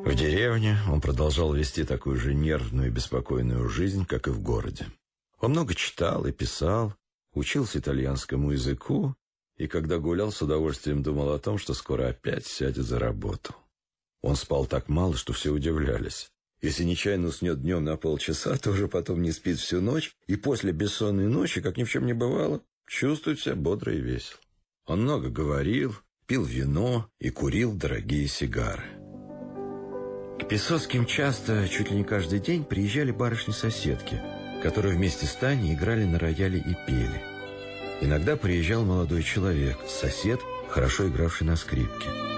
В деревне он продолжал вести такую же нервную и беспокойную жизнь, как и в городе. Он много читал и писал, учился итальянскому языку, и когда гулял, с удовольствием думал о том, что скоро опять сядет за работу. Он спал так мало, что все удивлялись. Если нечаянно уснет днем на полчаса, то уже потом не спит всю ночь, и после бессонной ночи, как ни в чем не бывало, чувствует себя бодро и весело. Он много говорил, пил вино и курил дорогие сигары. К Песоцким часто, чуть ли не каждый день, приезжали барышни-соседки, которые вместе с Таней играли на рояле и пели. Иногда приезжал молодой человек, сосед, хорошо игравший на скрипке.